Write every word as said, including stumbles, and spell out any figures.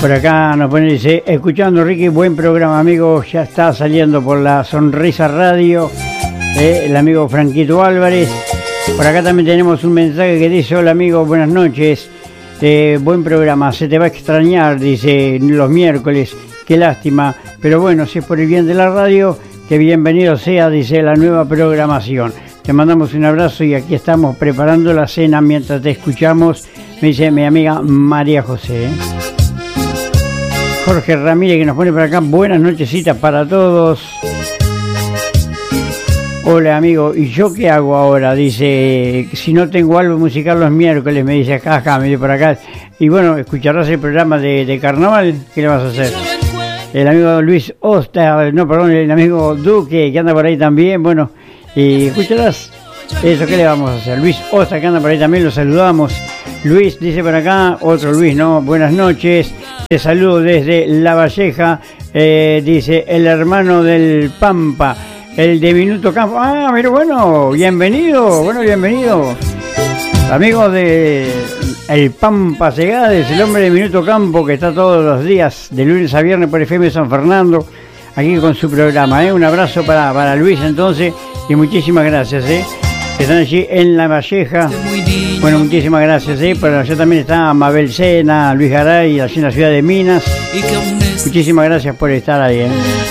Por acá nos pone, dice, escuchando Ricky, buen programa amigo, ya está saliendo por la Sonrisa Radio, eh, el amigo Franquito Álvarez. Por acá también tenemos un mensaje que dice, hola amigo, buenas noches, eh, buen programa, se te va a extrañar, dice, los miércoles, qué lástima, pero bueno, si es por el bien de la radio, que bienvenido sea, dice, la nueva programación. Te mandamos un abrazo y aquí estamos preparando la cena mientras te escuchamos, me dice mi amiga María José. Jorge Ramírez que nos pone por acá, buenas nochecitas para todos. Hola amigo, ¿y yo qué hago ahora? Dice, si no tengo algo musical los miércoles, me dice acá, acá, me dice por acá. Y bueno, escucharás el programa de, de carnaval, ¿qué le vas a hacer? El amigo Luis Osta, no, perdón, el amigo Duque, que anda por ahí también, bueno, y escucharás eso, ¿qué le vamos a hacer? Luis Osta, que anda por ahí también, lo saludamos. Luis dice por acá, otro Luis, ¿no? Buenas noches, te saludo desde La Valleja, eh, dice el hermano del Pampa, el de Minuto Campo. Ah, pero bueno, bienvenido, bueno, bienvenido. Amigos de El Pampa Segades, el hombre de Minuto Campo que está todos los días, de lunes a viernes por F M San Fernando, aquí con su programa, ¿eh? Un abrazo para, para Luis entonces y muchísimas gracias, ¿eh? Que están allí en La Valleja. Bueno, muchísimas gracias, ¿eh? Pero allá también está Mabel Sena, Luis Garay, allí en la ciudad de Minas. Muchísimas gracias por estar ahí, ¿eh?